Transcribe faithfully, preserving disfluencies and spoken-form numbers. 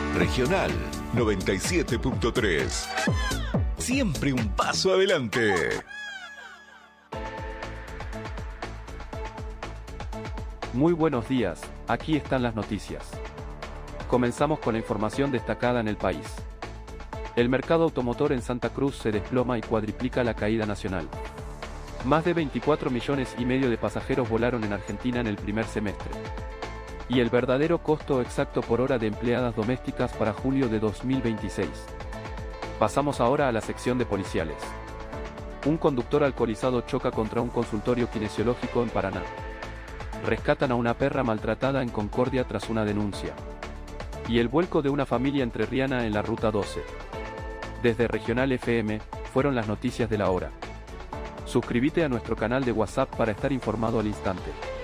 Regional noventa y siete punto tres. Siempre un paso adelante. Muy buenos días, aquí están las noticias. Comenzamos con la información destacada en el país. El mercado automotor en Santa Cruz se desploma y cuadriplica la caída nacional. Más de veinticuatro millones y medio de pasajeros volaron en Argentina en el primer semestre. Y el verdadero costo exacto por hora de empleadas domésticas para julio de dos mil veintiséis. Pasamos ahora a la sección de policiales. Un conductor alcoholizado choca contra un consultorio kinesiológico en Paraná. Rescatan a una perra maltratada en Concordia tras una denuncia. Y el vuelco de una familia entrerriana en la Ruta doce. Desde Regional F M, fueron las noticias de la hora. Suscríbete a nuestro canal de WhatsApp para estar informado al instante.